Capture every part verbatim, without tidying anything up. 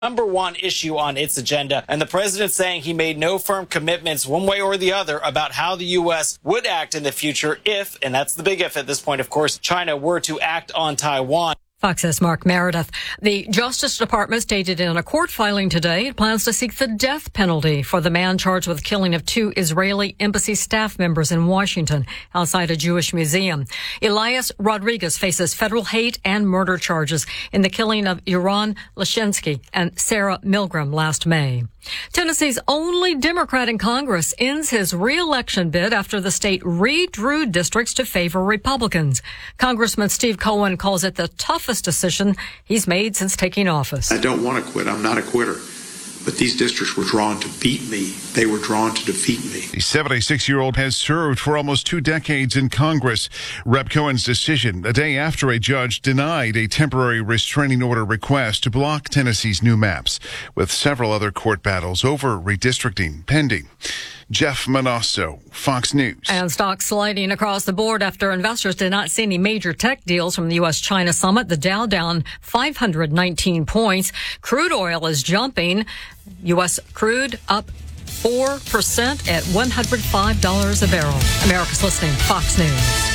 number one issue on its agenda, and the president saying he made no firm commitments one way or the other about how the U S would act in the future if, and that's the big if at this point, of course, China were to act on Taiwan. Fox's Mark Meredith. The Justice Department stated in a court filing today it plans to seek the death penalty for the man charged with killing of two Israeli embassy staff members in Washington outside a Jewish museum. Elias Rodriguez faces federal hate and murder charges in the killing of Yaron Lashinsky and Sarah Milgram last May. Tennessee's only Democrat in Congress ends his re-election bid after the state redrew districts to favor Republicans. Congressman Steve Cohen calls it the toughest decision he's made since taking office. I don't want to quit. I'm not a quitter. But these districts were drawn to beat me. They were drawn to defeat me. The seventy-six-year-old has served for almost two decades in Congress. Rep Cohen's decision, a day after a judge denied a temporary restraining order request to block Tennessee's new maps, with several other court battles over redistricting pending. Jeff Manasso, Fox News. And stocks sliding across the board after investors did not see any major tech deals from the U S China summit. The Dow down five hundred nineteen points. Crude oil is jumping. U S crude up four percent at one hundred five dollars a barrel. America's listening. Fox News.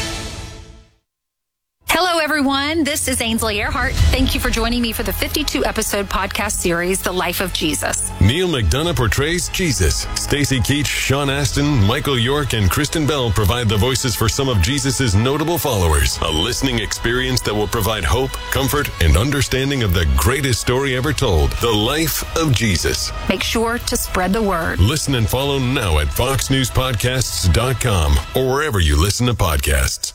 Hello, everyone. This is Ainsley Earhart. Thank you for joining me for the fifty-two episode podcast series, The Life of Jesus. Neil McDonough portrays Jesus. Stacey Keach, Sean Astin, Michael York, and Kristen Bell provide the voices for some of Jesus' notable followers. A listening experience that will provide hope, comfort, and understanding of the greatest story ever told, The Life of Jesus. Make sure to spread the word. Listen and follow now at fox news podcasts dot com or wherever you listen to podcasts.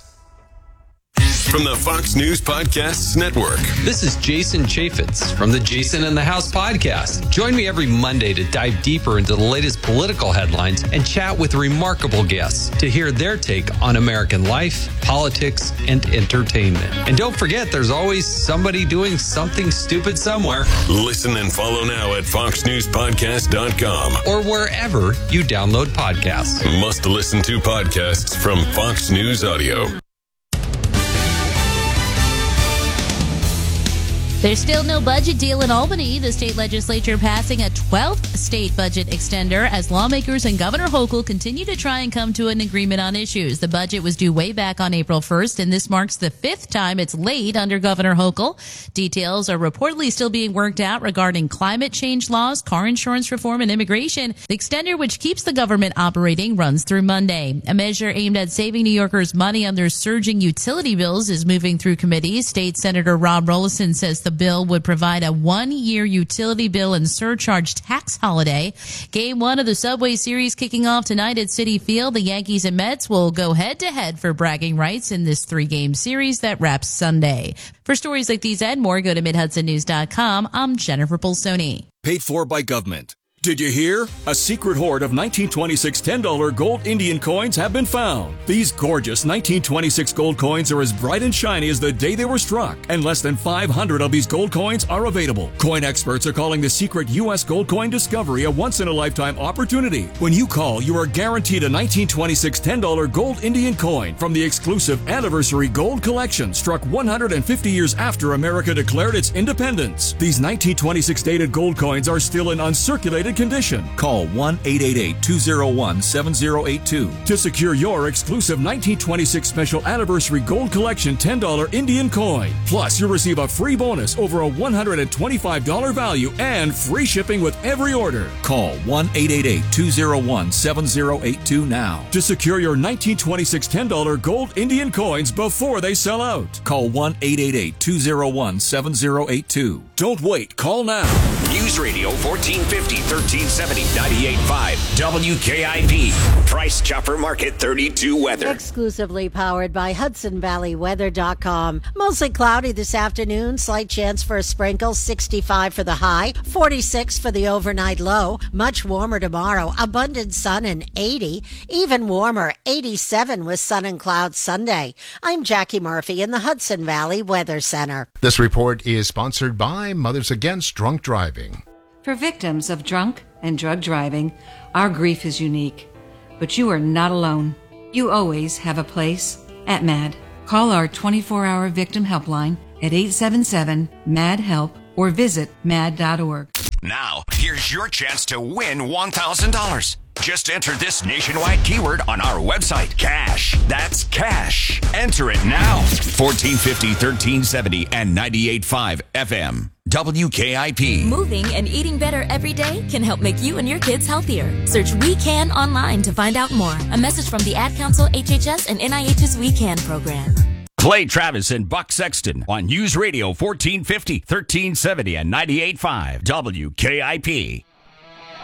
From the Fox News Podcasts Network. This is Jason Chaffetz from the Jason in the House podcast. Join me every Monday to dive deeper into the latest political headlines and chat with remarkable guests to hear their take on American life, politics, and entertainment. And don't forget, there's always somebody doing something stupid somewhere. Listen and follow now at fox news podcast dot com or wherever you download podcasts. Must listen to podcasts from Fox News Audio. There's still no budget deal in Albany. The state legislature passing a twelfth state budget extender as lawmakers and Governor Hochul continue to try and come to an agreement on issues. The budget was due way back on April first, and this marks the fifth time it's late under Governor Hochul. Details are reportedly still being worked out regarding climate change laws, car insurance reform, and immigration. The extender, which keeps the government operating, runs through Monday. A measure aimed at saving New Yorkers money on their surging utility bills is moving through committee. State Senator Rob Rollison says the bill would provide a one-year utility bill and surcharge tax holiday. Game one of the Subway Series kicking off tonight at Citi Field. The Yankees and Mets will go head-to-head for bragging rights in this three-game series that wraps Sunday. For stories like these and more, go to mid hudson news dot com. I'm Jennifer Bolsoni. Paid for by government. Did you hear? A secret hoard of nineteen twenty-six ten dollar gold Indian coins have been found. These gorgeous nineteen twenty-six gold coins are as bright and shiny as the day they were struck, and less than five hundred of these gold coins are available. Coin experts are calling the secret U S gold coin discovery a once-in-a-lifetime opportunity. When you call, you are guaranteed a nineteen twenty-six ten dollar gold Indian coin from the exclusive Anniversary Gold Collection, struck one hundred fifty years after America declared its independence. These nineteen twenty-six dated gold coins are still in uncirculated condition. Call one eight eight eight, two oh one, seven oh eight two to secure your exclusive nineteen twenty-six Special Anniversary Gold Collection ten dollar Indian coin. Plus, you'll receive a free bonus over a one hundred twenty-five dollars value and free shipping with every order. Call one eight eight eight, two oh one, seven oh eight two now to secure your nineteen twenty-six ten dollar gold Indian coins before they sell out. Call one eight eight eight, two oh one, seven oh eight two. Don't wait. Call now. News Radio fourteen fifty, thirteen seventy, ninety-eight point five W K I P. Price Chopper Market thirty-two weather. Exclusively powered by Hudson Valley Weather dot com. Mostly cloudy this afternoon. Slight chance for a sprinkle. sixty-five for the high. forty-six for the overnight low. Much warmer tomorrow. Abundant sun and eighty. Even warmer. eighty-seven with sun and clouds Sunday. I'm Jackie Murphy in the Hudson Valley Weather Center. This report is sponsored by Mothers Against Drunk Driving. For victims of drunk and drug driving, our grief is unique. But you are not alone. You always have a place at MAD. Call our twenty-four hour victim helpline at eight seven seven, M A D, HELP or visit mad dot org. Now, here's your chance to win one thousand dollars. Just enter this nationwide keyword on our website, cash. That's cash. Enter it now. fourteen fifty, thirteen seventy, and ninety-eight point five F M. W K I P. Moving and eating better every day can help make you and your kids healthier. Search We Can online to find out more. A message from the Ad Council, H H S, and N I H's We Can program. Play Travis and Buck Sexton on News Radio fourteen fifty, thirteen seventy, and ninety-eight point five W K I P.